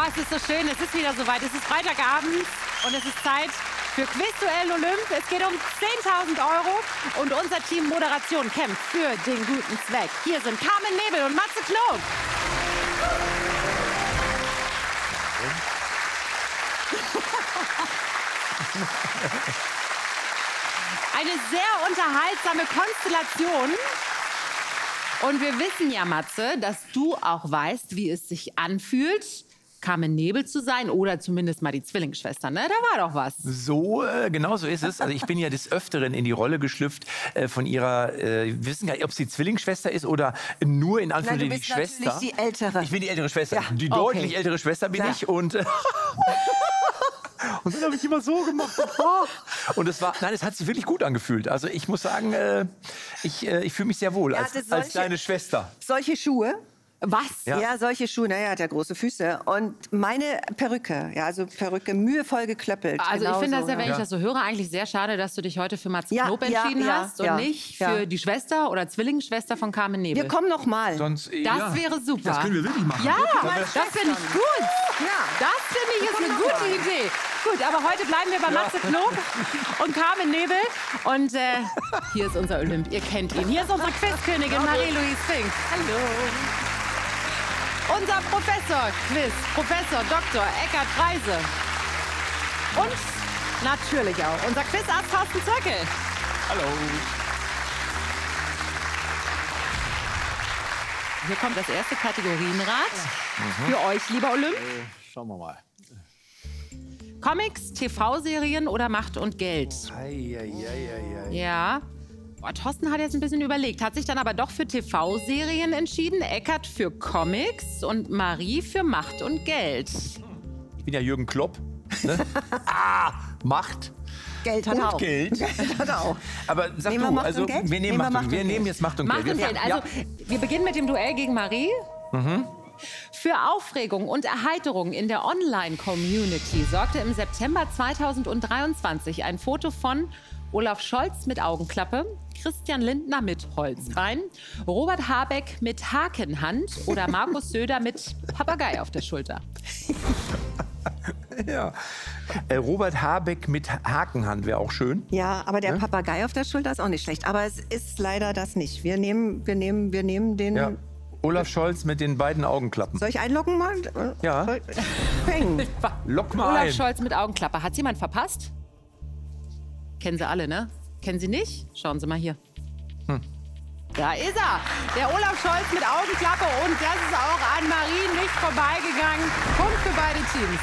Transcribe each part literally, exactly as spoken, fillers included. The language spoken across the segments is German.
es ist so schön, es ist wieder soweit. Es ist Freitagabend und es ist Zeit für Quizduell Olymp. Es geht um zehntausend Euro und unser Team Moderation kämpft für den guten Zweck. Hier sind Carmen Nebel und Matze Knob. Eine sehr unterhaltsame Konstellation. Und wir wissen ja, Matze, dass du auch weißt, wie es sich anfühlt, Carmen Nebel zu sein oder zumindest mal die Zwillingsschwester, ne? Da war doch was. So, äh, genau so ist es. Also ich bin ja des Öfteren in die Rolle geschlüpft äh, von ihrer, äh, wir wissen gar nicht, ob sie Zwillingsschwester ist oder nur in Anführungszeichen die Schwester. Nein, du bist natürlich die Ältere. Ich bin die ältere Schwester. Ja. Die Okay. deutlich ältere Schwester bin Ja. ich und... Äh, Und dann habe ich immer so gemacht. Und es war, nein, es hat sich wirklich gut angefühlt. Also ich muss sagen, äh, ich, äh, ich fühle mich sehr wohl Er als, hatte als solche- kleine Schwester. Solche Schuhe. Was? Ja. Ja, solche Schuhe. Naja, hat ja große Füße. Und meine Perücke, ja, also Perücke mühevoll geklöppelt. Also ich Genau finde so, das ja, wenn ja. ich das so höre, eigentlich sehr schade, dass du dich heute für Matze Ja, Knob ja, entschieden ja, hast und ja, nicht ja. für die Schwester oder Zwillingsschwester von Carmen Nebel. Wir kommen noch mal. Sonst, äh, Das ja. wäre super. Das können wir wirklich machen. Ja, Sollen wir- das finde ich gut. Ja. Das finde ich ist eine kommen gute noch mal. Idee. Gut, aber heute bleiben wir bei Matze Knob und Carmen Nebel. Und äh, hier ist unser Olymp. Ihr kennt ihn. Hier ist unsere Quizkönigin Marie-Louise Fink. Hallo. Unser Professor Quiz, Professor Doktor Eckhard Freise. Und natürlich auch unser Quizarzt Thorsten Zöckel. Hallo. Hier kommt das erste Kategorienrad für euch, lieber Olymp. Schauen wir mal. Comics, T V-Serien oder Macht und Geld? Ei, ei, ei, ei, ei. Ja. Boah, Thorsten hat jetzt ein bisschen überlegt, hat sich dann aber doch für T V-Serien entschieden. Eckart für Comics und Marie für Macht und Geld. Ich bin ja Jürgen Klopp. Ne? ah, Macht. Geld hat Und er auch. Geld. Geld hat er auch. Aber sag Nehmen wir du, Macht also und Geld? wir nehmen, Nehmen wir Macht, Macht und, und wir Geld. nehmen jetzt Macht und Macht Geld. und Wir- Geld. Also, wir beginnen mit dem Duell gegen Marie. Für Aufregung und Erheiterung in der Online-Community sorgte im September zweitausenddreiundzwanzig ein Foto von Olaf Scholz mit Augenklappe, Christian Lindner mit Holzbein, Robert Habeck mit Hakenhand oder Markus Söder mit Papagei auf der Schulter. Ja. Äh, Robert Habeck mit Hakenhand wäre auch schön. Ja, aber der Ne? Papagei auf der Schulter ist auch nicht schlecht. Aber es ist leider das nicht. Wir nehmen, wir nehmen, wir nehmen den. Ja. Olaf Scholz mit den beiden Augenklappen. Soll ich einloggen mal? Ja. Soll- Peng. Lock mal Olaf ein. Scholz mit Augenklappe. Hat jemand verpasst? Kennen Sie alle, ne? Kennen Sie nicht? Schauen Sie mal hier. Hm. Da ist er, der Olaf Scholz mit Augenklappe. Und das ist auch an Marie nicht vorbeigegangen. Punkt für beide Teams.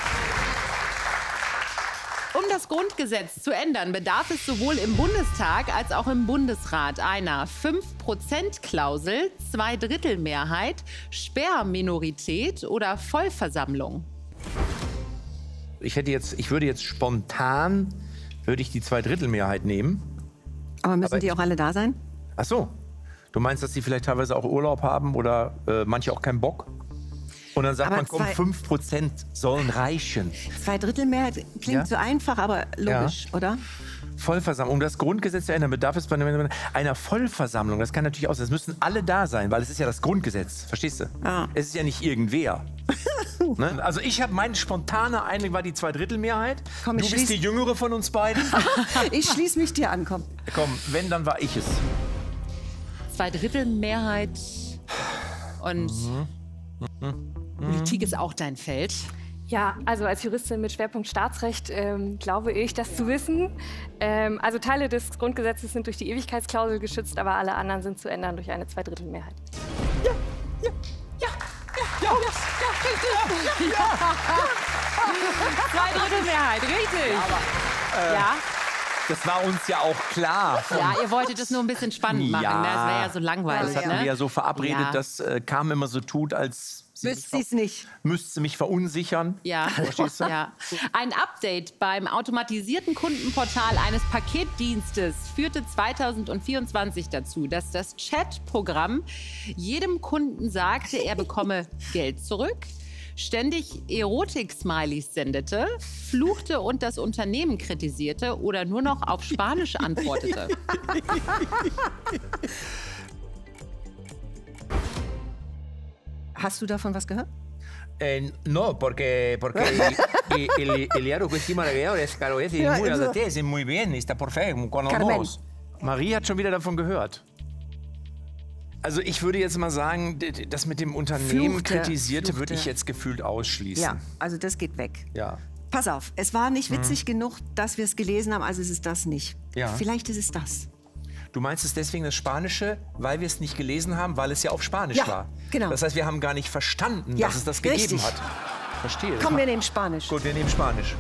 Um das Grundgesetz zu ändern, bedarf es sowohl im Bundestag als auch im Bundesrat einer fünf Prozent Klausel, Zweidrittelmehrheit, Sperrminorität oder Vollversammlung. Ich hätte jetzt, ich würde jetzt spontan, würde ich die Zweidrittelmehrheit nehmen. Aber müssen Aber die ich- auch alle da sein? Ach so. Du meinst, dass die vielleicht teilweise auch Urlaub haben oder äh, manche auch keinen Bock? Und dann sagt Aber man, komm, zwei- fünf Prozent sollen reichen. Zweidrittelmehrheit klingt Ja. so einfach, aber logisch, oder? Vollversammlung. Um das Grundgesetz zu ändern, bedarf es bei einer Vollversammlung. Das kann natürlich aus. Es müssen alle da sein, weil es ist ja das Grundgesetz. Verstehst du? Ja. Es ist ja nicht irgendwer. Ne? Also ich habe meine spontane Einigung war die Zweidrittelmehrheit. Komm, du ich bist schließ- die Jüngere von uns beiden. Ich schließe mich dir an, komm. Komm, wenn, dann war ich es. Zweidrittelmehrheit und Mhm. Politik ist auch dein Feld. Ja, also als Juristin mit Schwerpunkt Staatsrecht ähm, glaube ich, das zu wissen. Ähm, also Teile des Grundgesetzes sind durch die Ewigkeitsklausel geschützt, aber alle anderen sind zu ändern durch eine Zweidrittelmehrheit. Zweidrittelmehrheit, richtig. Ja, Das war uns ja auch klar. ja, ihr wolltet es nur ein bisschen spannend machen. Ja. Ne? Das wäre ja so langweilig. Das hatten ne? wir ja so verabredet, Ja. dass äh, Carmen immer so tut, als sie Wüsste sie es nicht. müsste mich verunsichern. Ja. Verstehst du? ja. Ein Update beim automatisierten Kundenportal eines Paketdienstes führte zweitausendvierundzwanzig dazu, dass das Chatprogramm jedem Kunden sagte, er bekomme Geld zurück, ständig Erotik-Smileys sendete, fluchte und das Unternehmen kritisierte oder nur noch auf Spanisch antwortete. Hast du davon was gehört? Eh, no, porque, porque el, el, el diario que estoy maravillado es claro, es Ja, muy, also- also, es muy bien, está perfekt, con Carmen. Marie hat schon wieder davon gehört. Also ich würde jetzt mal sagen, d- d- das mit dem Unternehmen Fluchte, kritisierte würde fluchte. ich jetzt gefühlt ausschließen. Ja, also das geht weg. Ja. Pass auf, es war nicht witzig genug, dass wir es gelesen haben, also es ist das nicht. Ja. Vielleicht ist es das. Du meinst es deswegen das Spanische, weil wir es nicht gelesen haben, weil es ja auf Spanisch Ja, war. genau. Das heißt, wir haben gar nicht verstanden, Ja, dass es das gegeben richtig. hat. Verstehe. Komm, wir nehmen Spanisch. Gut, wir nehmen Spanisch.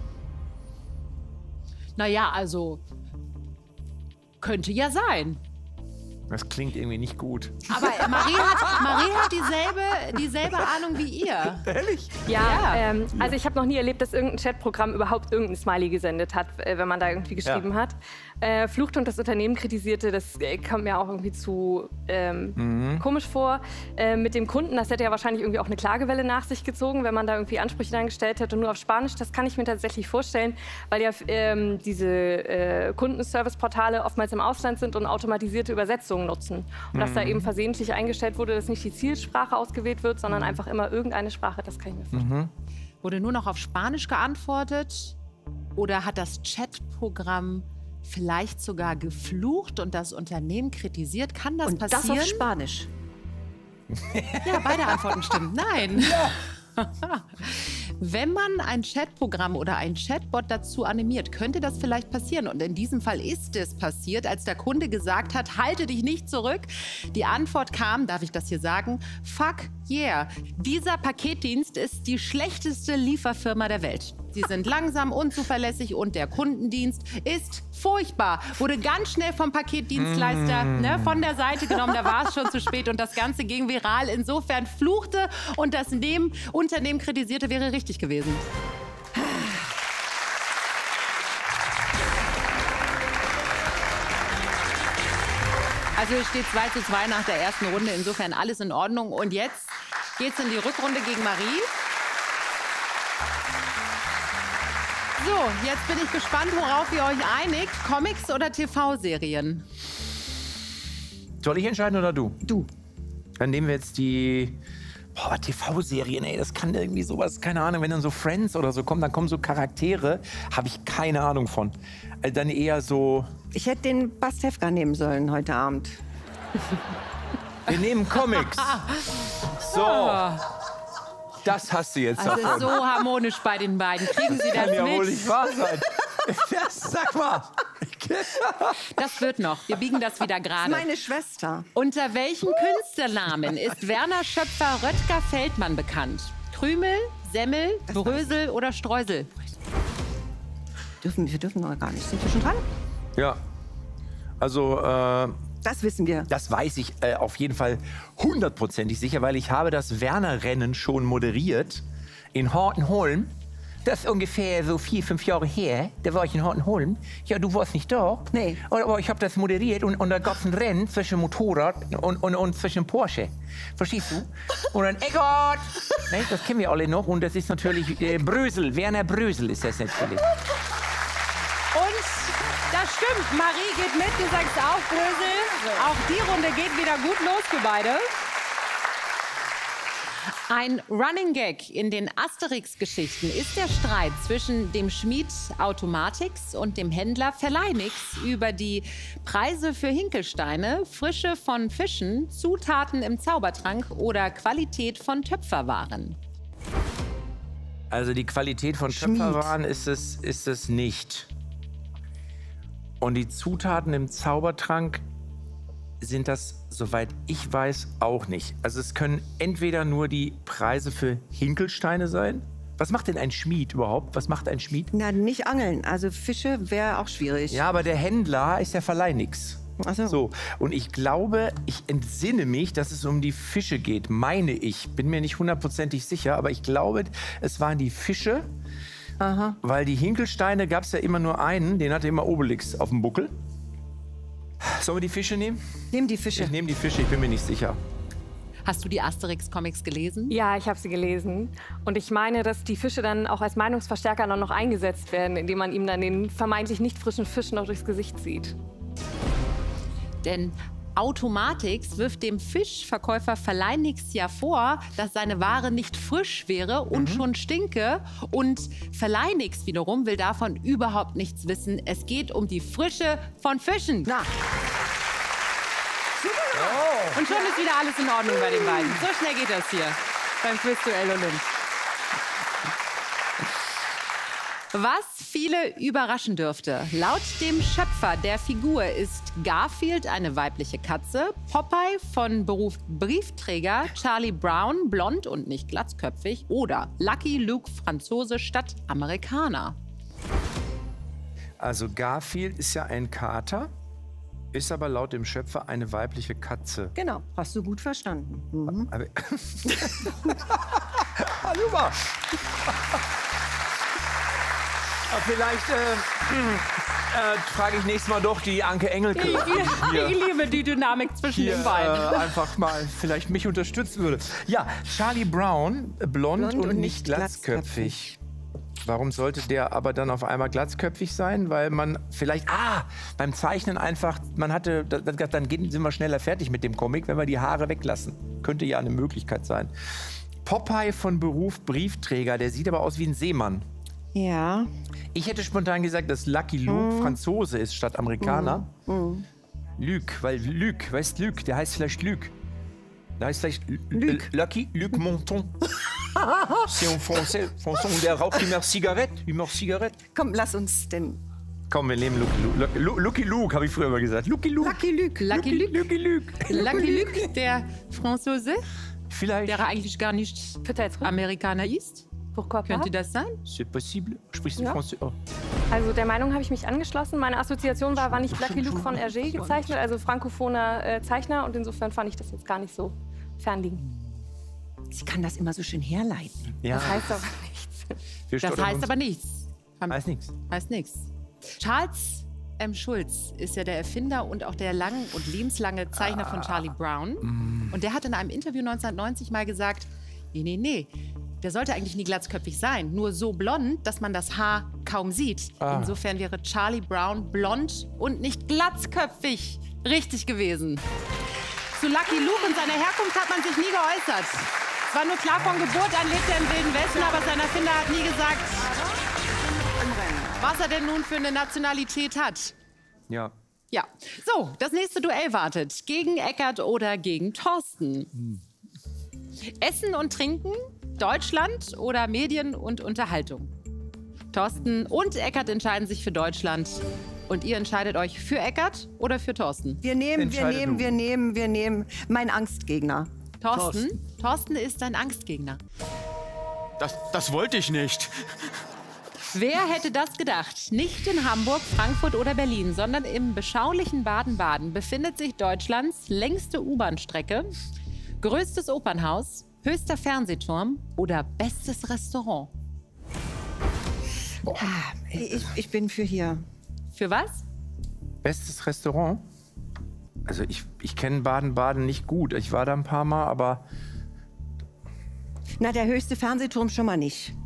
Naja, also könnte ja sein. Das klingt irgendwie nicht gut. Aber Marie hat, Marie hat dieselbe, dieselbe Ahnung wie ihr. Ehrlich? Ja, Ja. Ähm, also ich habe noch nie erlebt, dass irgendein Chatprogramm überhaupt irgendein Smiley gesendet hat, äh, wenn man da irgendwie geschrieben Ja. hat. Äh, fluchte und das Unternehmen kritisierte, das äh, kommt mir auch irgendwie zu ähm, Mhm. komisch vor. Äh, mit dem Kunden, das hätte ja wahrscheinlich irgendwie auch eine Klagewelle nach sich gezogen, wenn man da irgendwie Ansprüche dann gestellt hätte, nur auf Spanisch. Das kann ich mir tatsächlich vorstellen, weil ja ähm, diese äh, Kundenservice-Portale oftmals im Ausland sind und automatisierte Übersetzungen nutzen. Und dass da eben versehentlich eingestellt wurde, dass nicht die Zielsprache ausgewählt wird, sondern einfach immer irgendeine Sprache, das kann ich mir vorstellen. Wurde nur noch auf Spanisch geantwortet? Oder hat das Chatprogramm vielleicht sogar geflucht und das Unternehmen kritisiert? Kann das Und das passieren? auf Spanisch. Ja, beide Antworten stimmen. Nein. Wenn man ein Chatprogramm oder ein Chatbot dazu animiert, könnte das vielleicht passieren. Und in diesem Fall ist es passiert, als der Kunde gesagt hat, halte dich nicht zurück. Die Antwort kam, darf ich das hier sagen, fuck yeah. Dieser Paketdienst ist die schlechteste Lieferfirma der Welt. Sie sind langsam, unzuverlässig und der Kundendienst ist furchtbar. Wurde ganz schnell vom Paketdienstleister ne, von der Seite genommen, da war es schon zu spät und das Ganze ging viral. Insofern fluchte und das Nehmen, Unternehmen kritisierte, wäre richtig gewesen. Also es steht zwei zu zwei nach der ersten Runde, insofern alles in Ordnung. Und jetzt geht's in die Rückrunde gegen Marie. So, jetzt bin ich gespannt, worauf ihr euch einigt. Comics oder T V-Serien? Soll ich entscheiden oder du? Du. Dann nehmen wir jetzt die boah, T V-Serien, ey, das kann irgendwie sowas, keine Ahnung, wenn dann so Friends oder so kommen, dann kommen so Charaktere, habe ich keine Ahnung von. Also dann eher so, Ich hätte den Pastewka nehmen sollen heute Abend. wir nehmen Comics. So, das hast du jetzt Also es ist davon. so harmonisch bei den beiden. Kriegen Sie das Kann ja wohl mit? nicht wahr sein. Das, sag mal. Das wird noch. Wir biegen das wieder gerade. Meine Schwester. Unter welchem Künstlernamen ist Werner Schöpfer Röttger Feldmann bekannt? Krümel, Semmel, Brösel oder Streusel? Dürfen, wir dürfen noch gar nicht. Sind wir schon dran? Ja, also äh, Das wissen wir. das weiß ich äh, auf jeden Fall hundertprozentig sicher, weil ich habe das Werner-Rennen schon moderiert in Hortenholm. Das ist ungefähr so vier, fünf Jahre her. Da war ich in Hortenholm. Ja, du warst nicht da. Nee. Aber ich habe das moderiert und, und da gab es ein Rennen zwischen Motorrad und, und, und zwischen Porsche. Verstehst du? Und dann Eggert! Ne, das kennen wir alle noch. Und das ist natürlich äh, Brösel. Werner Brösel ist das natürlich. Und das stimmt. Marie geht mit. Du sagst auch Brösel. Auch die Runde geht wieder gut los für beide. Ein Running Gag in den Asterix-Geschichten ist der Streit zwischen dem Schmied Automatix und dem Händler Verleinix über die Preise für Hinkelsteine, Frische von Fischen, Zutaten im Zaubertrank oder Qualität von Töpferwaren. Also die Qualität von Schmied. Töpferwaren ist es, ist es nicht. Und die Zutaten im Zaubertrank sind das, soweit ich weiß, auch nicht. Also es können entweder nur die Preise für Hinkelsteine sein. Was macht denn ein Schmied überhaupt? Was macht ein Schmied? Na, nicht angeln. Also Fische wäre auch schwierig. Ja, aber der Händler ist ja Verleih-Nix. Ach so. So, und ich glaube, ich entsinne mich, dass es um die Fische geht, meine ich. Bin mir nicht hundertprozentig sicher, aber ich glaube, es waren die Fische. Aha. Weil die Hinkelsteine gab es ja immer nur einen, den hatte immer Obelix auf dem Buckel. Sollen wir die Fische nehmen? Nimm die Fische. Ich nehme die Fische, ich bin mir nicht sicher. Hast du die Asterix-Comics gelesen? Ja, ich habe sie gelesen. Und ich meine, dass die Fische dann auch als Meinungsverstärker dann noch eingesetzt werden, indem man ihm dann den vermeintlich nicht frischen Fisch noch durchs Gesicht zieht. Denn Automatix wirft dem Fischverkäufer Verleinix ja vor, dass seine Ware nicht frisch wäre und mhm. schon stinke. Und Verleinix wiederum will davon überhaupt nichts wissen. Es geht um die Frische von Fischen. Na. Oh. Und schon ist wieder alles in Ordnung bei den beiden. So schnell geht das hier beim Quizduell Olymp. Was viele überraschen dürfte. Laut dem Schöpfer der Figur ist Garfield eine weibliche Katze, Popeye von Beruf Briefträger, Charlie Brown blond und nicht glatzköpfig oder Lucky Luke Franzose statt Amerikaner. Also Garfield ist ja ein Kater, ist aber laut dem Schöpfer eine weibliche Katze. Genau, hast du gut verstanden. Mhm. Aber super. Vielleicht äh, äh, frage ich nächstes Mal doch die Anke Engelke. Ich, ich liebe die Dynamik zwischen hier, den beiden. Äh, einfach mal vielleicht mich unterstützen würde. Ja, Charlie Brown, blond, blond und, und nicht glatzköpfig. glatzköpfig. Warum sollte der aber dann auf einmal glatzköpfig sein? Weil man vielleicht, ah, beim Zeichnen einfach, man hatte, dann sind wir schneller fertig mit dem Comic, wenn wir die Haare weglassen. Könnte ja eine Möglichkeit sein. Popeye von Beruf Briefträger, der sieht aber aus wie ein Seemann. Ja. Ich hätte spontan gesagt, dass Lucky Luke mm. Franzose ist statt Amerikaner. Mm. Mm. Luke, weil Luke, weißt Luke, der heißt vielleicht Luke. Der heißt vielleicht Luke. Lucky Luke Monton. C'est en français. Français. Und der raucht immer Zigarette. Immer Zigarette. Komm, lass uns denn. Komm, wir nehmen Lucky Luke. Lucky Luke, habe ich früher immer gesagt. Lucky Luke. Lucky Luke. Lucky Luke. Lucky Luke. Lucky Luke, der Franzose. Vielleicht. Der eigentlich gar nicht Amerikaner ist. Pourquoi pas? Könnte das sein? C'est possible. Sprichst du ja. Französisch? Oh. Also der Meinung habe ich mich angeschlossen. Meine Assoziation war, war nicht Lucky Luke von Hergé gezeichnet, also frankophoner äh, Zeichner. Und insofern fand ich das jetzt gar nicht so fernliegend. Sie kann das immer so schön herleiten. Ja. Das heißt aber nichts. Wir das heißt aber nichts. Heißt nichts. Heißt nichts. Charles M. Schulz ist ja der Erfinder und auch der lang und lebenslange Zeichner ah. von Charlie Brown. Mm. Und der hat in einem Interview neunzehnhundertneunzig mal gesagt, nee, nee, nee. Der sollte eigentlich nie glatzköpfig sein, nur so blond, dass man das Haar kaum sieht. Ah. Insofern wäre Charlie Brown blond und nicht glatzköpfig richtig gewesen. Zu Lucky Luke und seiner Herkunft hat man sich nie geäußert. Es war nur klar, von Geburt an lebt er im Wilden Westen, aber sein Erfinder hat nie gesagt, was er denn nun für eine Nationalität hat. Ja. Ja. So, das nächste Duell wartet. Gegen Eckart oder gegen Thorsten? Hm. Essen und Trinken? Deutschland oder Medien und Unterhaltung? Thorsten und Eckart entscheiden sich für Deutschland. Und ihr entscheidet euch für Eckart oder für Thorsten? Wir nehmen, wir nehmen, du. wir nehmen, wir nehmen meinen Angstgegner. Thorsten? Thorsten, Thorsten ist dein Angstgegner. Das, das wollte ich nicht. Wer hätte das gedacht? Nicht in Hamburg, Frankfurt oder Berlin, sondern im beschaulichen Baden-Baden befindet sich Deutschlands längste U-Bahn-Strecke, größtes Opernhaus, höchster Fernsehturm oder bestes Restaurant? Boah. Ich, ich bin für hier. Für was? Bestes Restaurant? Also ich, ich kenne Baden-Baden nicht gut. Ich war da ein paar Mal, aber... Na, der höchste Fernsehturm schon mal nicht.